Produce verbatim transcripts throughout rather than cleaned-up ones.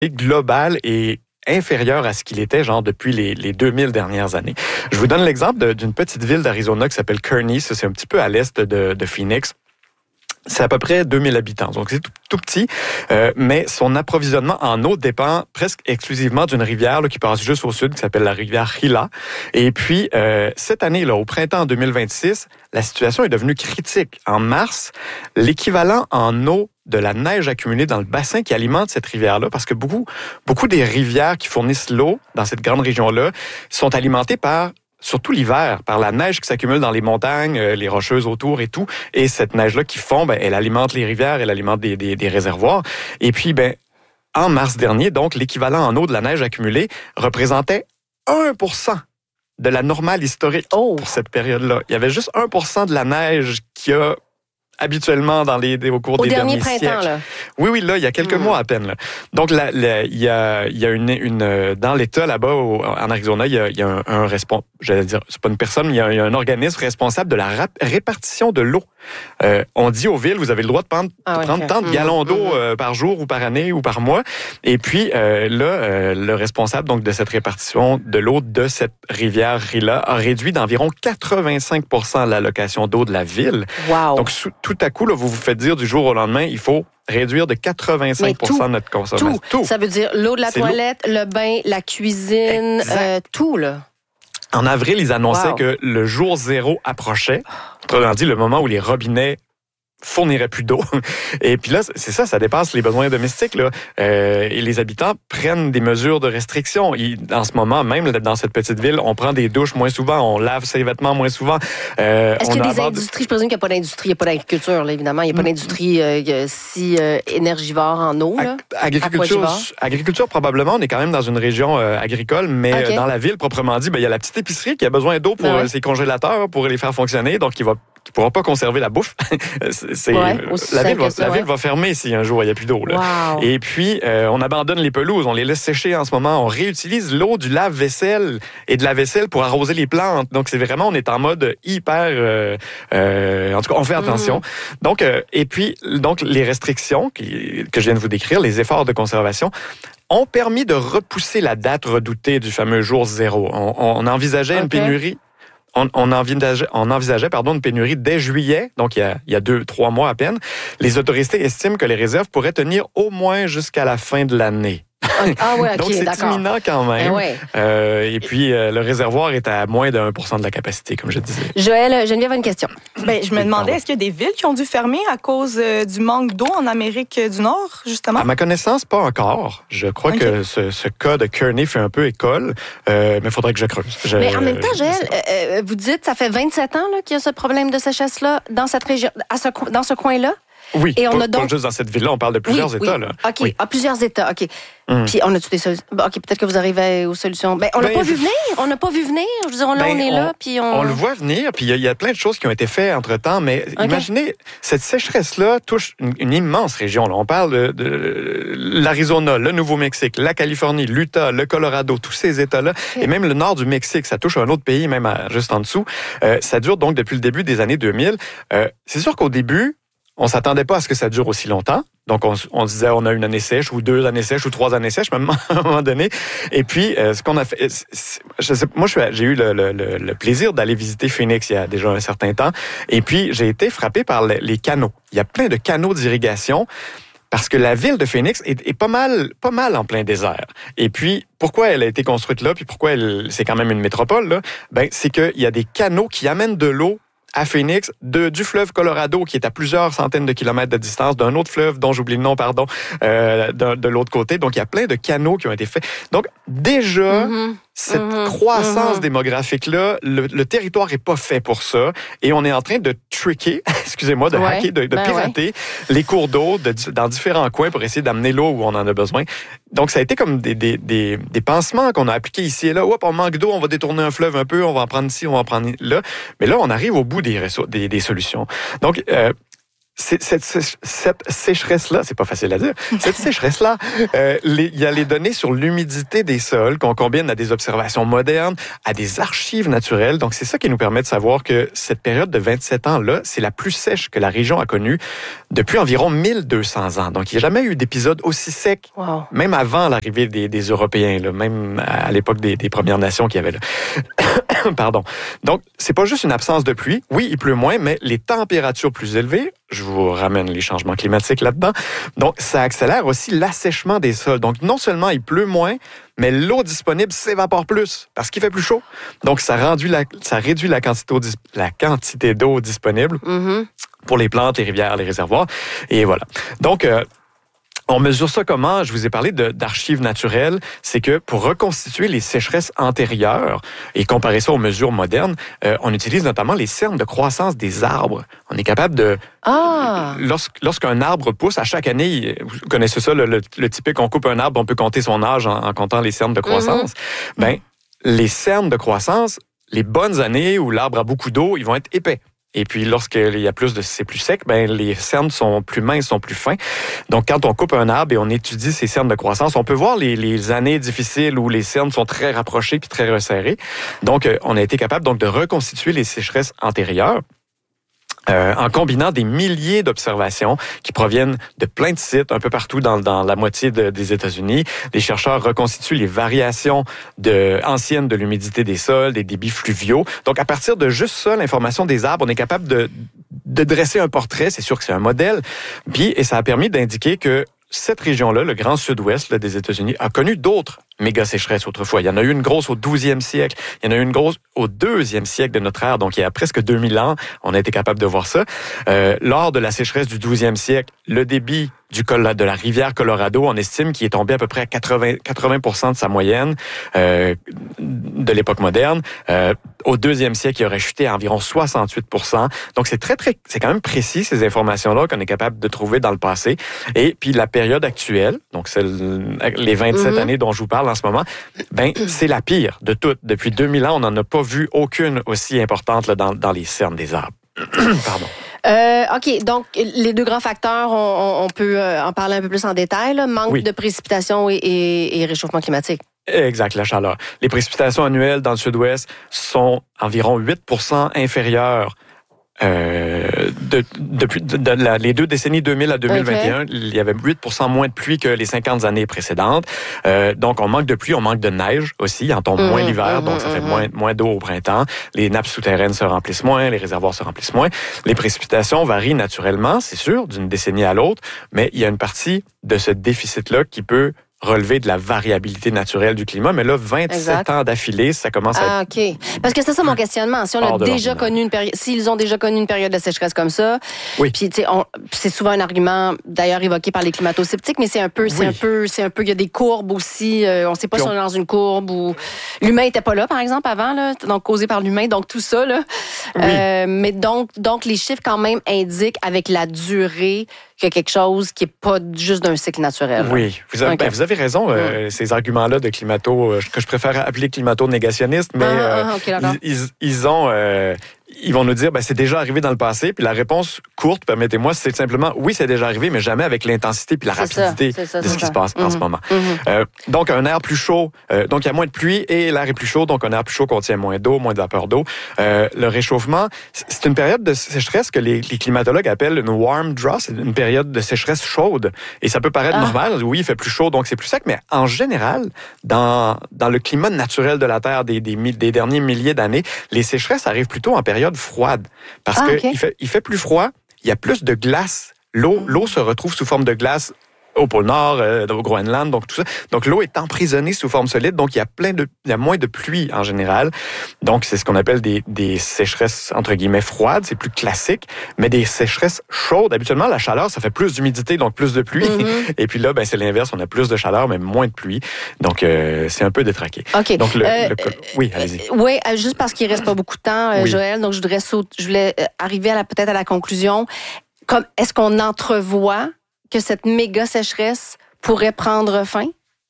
global est inférieur à ce qu'il était genre depuis les, les deux mille dernières années. Je vous donne l'exemple de, d'une petite ville d'Arizona qui s'appelle Kearney. Ça, c'est un petit peu à l'est de, de Phoenix. C'est à peu près deux mille habitants, donc c'est tout, tout petit, euh, mais son approvisionnement en eau dépend presque exclusivement d'une rivière là, qui passe juste au sud, qui s'appelle la rivière Gila. Et puis, euh, cette année, là, au printemps deux mille vingt-six, la situation est devenue critique. En mars, l'équivalent en eau de la neige accumulée dans le bassin qui alimente cette rivière-là, parce que beaucoup, beaucoup des rivières qui fournissent l'eau dans cette grande région-là sont alimentées par surtout l'hiver, par la neige qui s'accumule dans les montagnes, euh, les rocheuses autour et tout. Et cette neige-là qui fond, ben, elle alimente les rivières, elle alimente des, des, des réservoirs. Et puis, ben, en mars dernier, donc, l'équivalent en eau de la neige accumulée représentait un pour cent de la normale historique oh. pour cette période-là. Il y avait juste un pour cent de la neige qui a habituellement dans les, au cours Au des dernier derniers printemps, siècles. Là. Oui, oui, là, il y a quelques mmh. mois à peine. Là. Donc, là, là, il y a, il y a une, une, dans l'État, là-bas, au, en Arizona, il y a, il y a un, un responsable, j'allais dire, c'est pas une personne, mais il y a, il y a un organisme responsable de la rap- répartition de l'eau. Euh, on dit aux villes, vous avez le droit de prendre, ah, de prendre okay. tant de gallons mmh. d'eau euh, par jour ou par année ou par mois. Et puis, euh, là, euh, le responsable donc de cette répartition de l'eau de cette rivière Gila a réduit d'environ quatre-vingt-cinq pour cent l'allocation d'eau de la ville. Wow. Donc, sous, tout à coup, là, vous vous faites dire du jour au lendemain, il faut réduire de quatre-vingt-cinq pour cent tout, de notre consommation. Tout. tout. Ça veut dire l'eau de la C'est toilette, l'eau. le bain, la cuisine, euh, tout, là. En avril, ils annonçaient wow. que le jour zéro approchait. Autrement dit, le moment où les robinets fournirait plus d'eau. Et puis là, c'est ça, ça dépasse les besoins domestiques. Là. Euh, et les habitants prennent des mesures de restriction. Ils, en ce moment, même dans cette petite ville, on prend des douches moins souvent, on lave ses vêtements moins souvent. Euh, Est-ce on qu'il y a des industries? Je présume qu'il n'y a pas d'industrie, il n'y a pas d'agriculture, là, évidemment. Il n'y a pas d'industrie euh, si euh, énergivore en eau. Là. Agriculture, agriculture, probablement. On est quand même dans une région euh, agricole, mais okay. dans la ville, proprement dit, ben, il y a la petite épicerie qui a besoin d'eau pour ben ouais. ses congélateurs, pour les faire fonctionner, donc il va qui ne pourra pas conserver la bouffe. c'est, ouais, la ville, va, ça, la ouais. ville va fermer si un jour il n'y a plus d'eau. Là. Wow. Et puis, euh, on abandonne les pelouses, on les laisse sécher en ce moment. On réutilise l'eau du lave-vaisselle et de la vaisselle pour arroser les plantes. Donc, c'est vraiment, on est en mode hyper... Euh, euh, en tout cas, on fait attention. Mm. Donc, euh, et puis, donc les restrictions qui, que je viens de vous décrire, les efforts de conservation, ont permis de repousser la date redoutée du fameux jour zéro. On, on envisageait okay. une pénurie... On, on envisageait, on envisageait pardon, une pénurie dès juillet, donc il y, a, il y a deux, trois mois à peine. Les autorités estiment que les réserves pourraient tenir au moins jusqu'à la fin de l'année. Ah ouais, ok, donc c'est d'accord. imminent quand même. Eh ouais. euh, et puis euh, le réservoir est à moins de un pour cent de la capacité, comme je disais. Joël, Geneviève a une question. Ben, je me demandais, est-ce qu'il y a des villes qui ont dû fermer à cause euh, du manque d'eau en Amérique du Nord, justement? À ma connaissance, pas encore. Je crois okay. que ce, ce cas de Kearney fait un peu école, euh, mais il faudrait que je creuse. Je, mais en même temps, Joël, euh, vous dites, ça fait vingt-sept ans là, qu'il y a ce problème de sécheresse-là dans cette région, à ce, dans ce coin-là? Oui, et on pas, a donc... pas juste dans cette ville-là, on parle de plusieurs oui, États. Oui. Là. OK, oui. à plusieurs États, OK. Mm. Puis on a-tu des solutions? Bon, OK, peut-être que vous arrivez aux solutions. Ben, on n'a ben, pas vu venir, on n'a pas vu venir. Je veux dire, là, ben, on est on, là, puis on... On le voit venir, puis il y, y a plein de choses qui ont été faites entre-temps, mais okay. imaginez, cette sécheresse-là touche une, une immense région. Là. On parle de, de l'Arizona, le Nouveau-Mexique, la Californie, l'Utah, le Colorado, tous ces États-là, okay. et même le nord du Mexique, ça touche un autre pays, même à, juste en dessous. Euh, ça dure donc depuis le début des années deux mille. Euh, c'est sûr qu'au début, on s'attendait pas à ce que ça dure aussi longtemps. Donc, on, on disait, on a une année sèche, ou deux années sèches, ou trois années sèches, même à un moment donné. Et puis, euh, ce qu'on a fait... Je sais, moi, je suis, j'ai eu le, le, le plaisir d'aller visiter Phoenix il y a déjà un certain temps. Et puis, j'ai été frappé par les, les canaux. Il y a plein de canaux d'irrigation. Parce que la ville de Phoenix est, est pas mal, pas mal en plein désert. Et puis, pourquoi elle a été construite là, puis pourquoi elle, c'est quand même une métropole, là? Ben, c'est qu'il y a des canaux qui amènent de l'eau à Phoenix, de, du fleuve Colorado, qui est à plusieurs centaines de kilomètres de distance, d'un autre fleuve dont j'oublie le nom, pardon, euh, de, de l'autre côté. Donc, il y a plein de canaux qui ont été faits. Donc, déjà, mm-hmm. cette mm-hmm. croissance mm-hmm. démographique-là, le, le territoire est pas fait pour ça. Et on est en train de tricker, excusez-moi, de ouais, hacker, de, de ben pirater ouais. les cours d'eau de, dans différents coins pour essayer d'amener l'eau où on en a besoin. Donc, ça a été comme des, des, des, des pansements qu'on a appliqués ici et là. Hop, on manque d'eau, on va détourner un fleuve un peu, on va en prendre ici, on va en prendre là. Mais là, on arrive au bout des, des, des solutions. Donc, euh, C'est, cette, cette sécheresse-là, c'est pas facile à dire, cette sécheresse-là, euh, il y a les données sur l'humidité des sols qu'on combine à des observations modernes, à des archives naturelles. Donc, c'est ça qui nous permet de savoir que cette période de vingt-sept ans-là, c'est la plus sèche que la région a connue depuis environ mille deux cents ans. Donc, il n'y a jamais eu d'épisode aussi sec, wow. Même avant l'arrivée des, des Européens, là, même à l'époque des, des Premières Nations qu'il y avait là. Pardon. Donc, c'est pas juste une absence de pluie. Oui, il pleut moins, mais les températures plus élevées, je vous ramène les changements climatiques là-dedans. Donc, ça accélère aussi l'assèchement des sols. Donc, non seulement il pleut moins, mais l'eau disponible s'évapore plus parce qu'il fait plus chaud. Donc, ça, rendu la, ça réduit la quantité, la quantité d'eau disponible mm-hmm. pour les plantes, les rivières, les réservoirs. Et voilà. Donc, euh, on mesure ça comment? Je vous ai parlé de, d'archives naturelles. C'est que pour reconstituer les sécheresses antérieures et comparer ça aux mesures modernes, euh, on utilise notamment les cernes de croissance des arbres. On est capable de... Ah. Lorsqu'un arbre pousse, à chaque année, vous connaissez ça, le, le, le typique, on coupe un arbre, on peut compter son âge en, en comptant les cernes de croissance. Mm-hmm. Ben, les cernes de croissance, les bonnes années où l'arbre a beaucoup d'eau, ils vont être épais. Et puis, lorsqu'il y a plus de, c'est plus sec, ben, les cernes sont plus minces, sont plus fins. Donc, quand on coupe un arbre et on étudie ces cernes de croissance, on peut voir les, les années difficiles où les cernes sont très rapprochées puis très resserrées. Donc, on a été capable, donc, de reconstituer les sécheresses antérieures. Euh, en combinant des milliers d'observations qui proviennent de plein de sites un peu partout dans, dans la moitié de, des États-Unis. Les chercheurs reconstituent les variations de, anciennes de l'humidité des sols, des débits fluviaux. Donc, à partir de juste ça, l'information des arbres, on est capable de, de dresser un portrait. C'est sûr que c'est un modèle. Puis, et ça a permis d'indiquer que cette région-là, le grand sud-ouest là, des États-Unis, a connu d'autres méga sécheresses autrefois. Il y en a eu une grosse au douzième siècle. Il y en a eu une grosse au deuxième siècle de notre ère. Donc, il y a presque deux mille ans, on a été capable de voir ça. Euh, lors de la sécheresse du douzième siècle, le débit du col de la rivière Colorado, on estime qu'il est tombé à peu près à quatre-vingts pour cent de sa moyenne euh, de l'époque moderne. Euh, au deuxième siècle, il aurait chuté à environ soixante-huit pour cent. Donc, c'est très, très, c'est quand même précis, ces informations-là qu'on est capable de trouver dans le passé. Et puis, la période actuelle, donc c'est les vingt-sept mm-hmm. années dont je vous parle en ce moment, ben, c'est la pire de toutes. Depuis deux mille ans, on n'en a pas vu aucune aussi importante là, dans, dans les cernes des arbres. Pardon. Euh, OK, donc les deux grands facteurs, on, on peut en parler un peu plus en détail. Là. Manque oui. de précipitations et, et, et réchauffement climatique. Exact, la chaleur. Les précipitations annuelles dans le sud-ouest sont environ huit pour cent inférieures Euh, de, depuis de, de, de la, les deux décennies deux mille à deux mille vingt et un, okay. Il y avait huit pour cent moins de pluie que les cinquante années précédentes. Euh, donc, on manque de pluie, on manque de neige aussi. Il en tombe mmh, moins l'hiver, mmh, donc ça mmh. fait moins, moins d'eau au printemps. Les nappes souterraines se remplissent moins, les réservoirs se remplissent moins. Les précipitations varient naturellement, c'est sûr, d'une décennie à l'autre, mais il y a une partie de ce déficit-là qui peut relever de la variabilité naturelle du climat. Mais là, vingt-sept exact. Ans d'affilée, ça commence à ah, être... OK. Parce que c'est ça mon questionnement. Si on a déjà connu une période, s'ils ont déjà connu une période de sécheresse comme ça, oui. Puis tu sais, c'est souvent un argument d'ailleurs évoqué par les climato-sceptiques, mais c'est un peu, c'est oui. un peu, c'est un peu, il y a des courbes aussi. Euh, on ne sait pas puis si on est dans une courbe ou l'humain était pas là, par exemple, avant, là, donc causé par l'humain, donc tout ça là. Oui. Euh, mais donc, donc les chiffres quand même indiquent avec la durée qu'il y a quelque chose qui est pas juste d'un cycle naturel. Oui, vous avez, okay. ben, vous avez raison. Euh, mm. Ces arguments-là de climato, euh, que je préfère appeler climato-négationnistes, mais ah, euh, ah, okay, ils, ils, ils ont... Euh, ils vont nous dire, ben, c'est déjà arrivé dans le passé. Puis la réponse courte, permettez-moi, c'est simplement, oui, c'est déjà arrivé, mais jamais avec l'intensité puis la c'est rapidité ça, ça, de ce qui ça. se passe mm-hmm. en ce moment. Mm-hmm. Euh, donc, un air plus chaud, euh, donc il y a moins de pluie et l'air est plus chaud, donc un air plus chaud contient moins d'eau, moins de vapeur d'eau. Euh, le réchauffement, c'est une période de sécheresse que les, les climatologues appellent une warm draw, c'est une période de sécheresse chaude. Et ça peut paraître ah. normal, oui, il fait plus chaud, donc c'est plus sec, mais en général, dans, dans le climat naturel de la Terre des, des, des derniers milliers d'années, les sécheresses arrivent plutôt en période froide. Parce ah, qu'il okay. fait, il fait plus froid, il y a plus de glace. L'eau, l'eau se retrouve sous forme de glace au pôle Nord, euh, au Groenland, donc tout ça. Donc l'eau est emprisonnée sous forme solide, donc il y a plein de, il y a moins de pluie en général. Donc c'est ce qu'on appelle des, des sécheresses entre guillemets froides, c'est plus classique, mais des sécheresses chaudes. Habituellement, la chaleur, ça fait plus d'humidité, donc plus de pluie. Mm-hmm. Et puis là, ben c'est l'inverse, on a plus de chaleur, mais moins de pluie. Donc euh, c'est un peu détraqué. Ok. Donc le, euh, le oui, allez-y. Euh, oui, juste parce qu'il reste pas beaucoup de temps, euh, oui. Joël. Donc je voudrais sauter, je voulais arriver à la peut-être à la conclusion. Comme est-ce qu'on entrevoit que cette méga sécheresse pourrait prendre fin?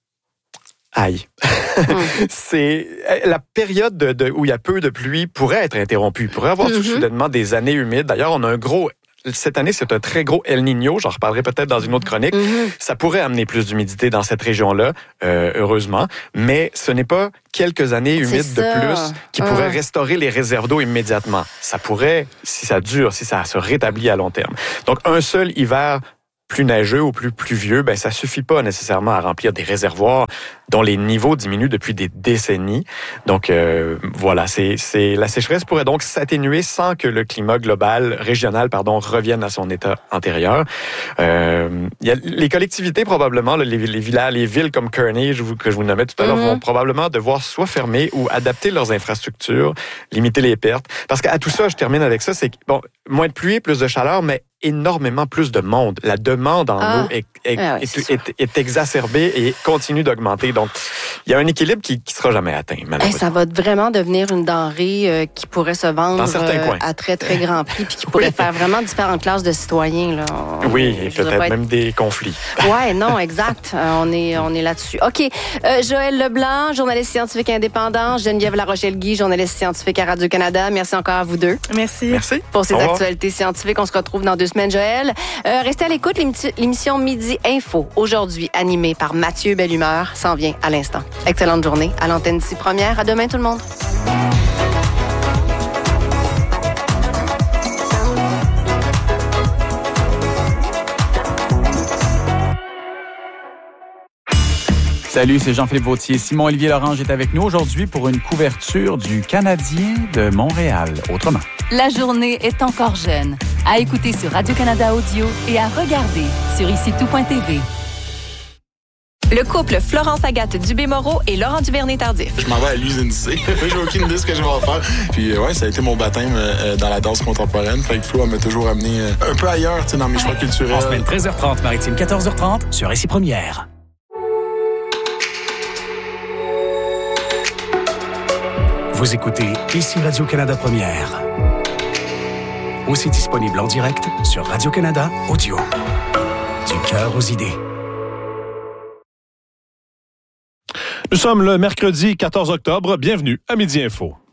Aïe. Mm. C'est la période de, de, où il y a peu de pluie pourrait être interrompue. Il pourrait y avoir mm-hmm. tout soudainement des années humides. D'ailleurs, on a un gros cette année, c'est un très gros El Niño. J'en reparlerai peut-être dans une autre chronique. Mm-hmm. Ça pourrait amener plus d'humidité dans cette région-là, euh, heureusement. Mais ce n'est pas quelques années humides de plus qui ah. pourraient restaurer les réserves d'eau immédiatement. Ça pourrait, si ça dure, si ça se rétablit à long terme. Donc, un seul hiver plus neigeux ou plus pluvieux, ben ça suffit pas nécessairement à remplir des réservoirs dont les niveaux diminuent depuis des décennies. Donc euh, voilà, c'est c'est la sécheresse pourrait donc s'atténuer sans que le climat global, régional pardon, revienne à son état antérieur. Euh, il y a les collectivités probablement, les, les villages, les villes comme Kearney, je vous, que je vous nommais tout à l'heure, mm-hmm. vont probablement devoir soit fermer ou adapter leurs infrastructures, limiter les pertes. Parce qu'à tout ça, je termine avec ça, c'est bon, moins de pluie, plus de chaleur, mais énormément plus de monde. La demande en ah. eau est, est, ah ouais, est, est, est exacerbée et continue d'augmenter. Donc, il y a un équilibre qui ne sera jamais atteint, malheureusement. Hey, ça va vraiment devenir une denrée euh, qui pourrait se vendre euh, à très, très grand prix puis qui pourrait oui. faire vraiment différentes classes de citoyens. Là. On, oui, et peut-être être... même des conflits. Oui, non, exact. Euh, on est, on est là-dessus. OK. Euh, Joël Leblanc, journaliste scientifique indépendant. Geneviève Larochelle-Guy, journaliste scientifique à Radio-Canada. Merci encore à vous deux. Merci. Merci. Pour ces actualités scientifiques, on se retrouve dans deux semaine, Joël. Euh, restez à l'écoute, l'émission Midi Info, aujourd'hui animée par Mathieu Bellumeur, s'en vient à l'instant. Excellente journée à l'antenne d'ici première. À demain tout le monde. Salut, c'est Jean-Philippe Vautier. Simon-Olivier Lorange est avec nous aujourd'hui pour une couverture du Canadien de Montréal. Autrement. La journée est encore jeune. À écouter sur Radio-Canada Audio et à regarder sur ici tout point t v. Le couple Florence-Agathe Dubé-Moreau et Laurent Duvernay-Tardif. Je m'en vais à l'usine C. J'ai aucune idée de ce que je vais en faire. Puis ouais, ça a été mon baptême euh, dans la danse contemporaine. Fait que Flo m'a toujours amené euh, un peu ailleurs, tu sais, dans mes choix culturels. En semaine treize heures trente, maritime quatorze heures trente, sur Ici Première. Vous écoutez Ici Radio-Canada Première. Aussi disponible en direct sur Radio-Canada Audio. Du cœur aux idées. Nous sommes le mercredi quatorze octobre. Bienvenue à Midi Info.